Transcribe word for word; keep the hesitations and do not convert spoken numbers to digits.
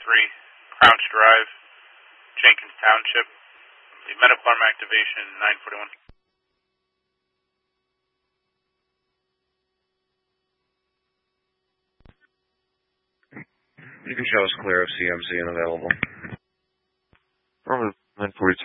three, Crouch Drive, Jenkins Township. The medical arm activation nine forty-one. You can show us clear of C M C and available. From nine forty-two.